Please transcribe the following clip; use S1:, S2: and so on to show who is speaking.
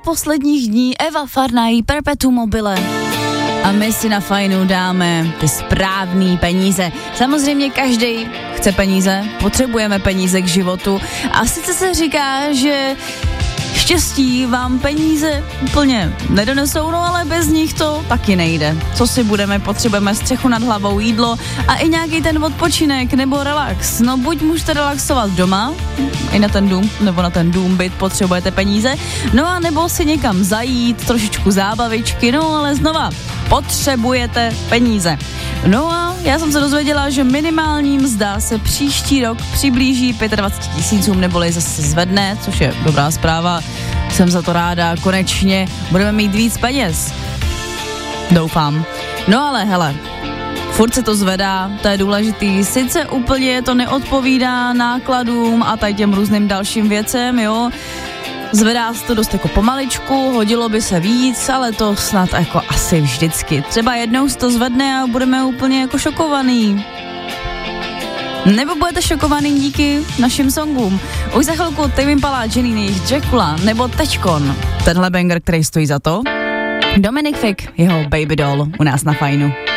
S1: posledních dní Eva Farnají Perpetuum mobile. A my si na Fajnu dáme ty správný peníze. Samozřejmě každý chce peníze, potřebujeme peníze k životu. A sice se říká, že štěstí vám peníze úplně nedonesou, no ale bez nich to taky nejde. Co si potřebujeme střechu nad hlavou, jídlo a i nějaký ten odpočinek nebo relax. No buď můžete relaxovat doma, i na ten dům, nebo na ten dům byt potřebujete peníze, no a nebo si někam zajít, trošičku zábavičky, no ale znova, potřebujete peníze. No a já jsem se dozvěděla, že minimální mzda se příští rok přiblíží 25 000, neboli zase zvedne, což je dobrá zpráva. Jsem za to ráda, konečně budeme mít víc peněz. Doufám. No ale hele, furt se to zvedá, to je důležitý. Sice úplně to neodpovídá nákladům a tady těm různým dalším věcem, jo. Zvedá se to dost jako pomaličku, hodilo by se víc, ale to snad jako asi vždycky. Třeba jednou se to zvedne a budeme úplně jako šokovaný. Nebo budete šokovaný díky našim songům. Už za chvilku Tame Impala, Janine, Jackula nebo Tečkon. Tenhle banger, který stojí za to. Dominic Fik, jeho Baby Doll u nás na Fajnu.